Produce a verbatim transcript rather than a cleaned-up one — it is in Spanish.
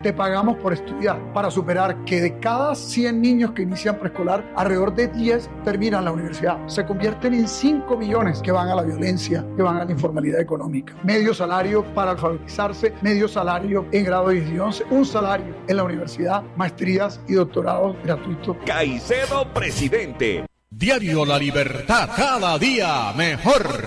te pagamos por estudiar, para superar que de cada cien niños que inician preescolar, alrededor de diez terminan la universidad. Se convierten en cinco millones que van a la violencia, que van a la informalidad económica. Medio salario para alfabetizarse, medio salario en grado diez y once, un salario en la universidad, maestrías y doctorados gratuitos. Caicedo, presidente. Diario La Libertad, cada día mejor.